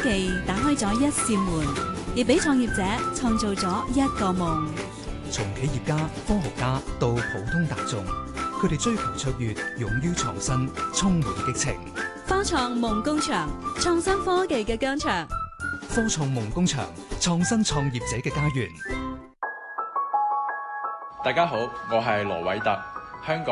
技打開咗一扇門，亦俾創業者創造咗一個夢。 從企業家、科學家到普通大眾，佢哋追求卓越，勇於創新，充滿激情。 科創夢工場，創新科技嘅疆場。 科創夢工場，創新創業者嘅家園。 大家好，我係羅偉特，香港